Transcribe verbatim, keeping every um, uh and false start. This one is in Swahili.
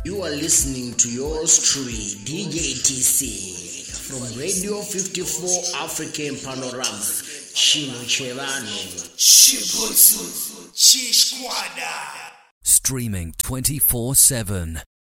You are listening to yours truly, D J T C, from Radio fifty-four African Panorama, Chino Cherano. Shibutsu, Chishkwada. Streaming twenty-four seven.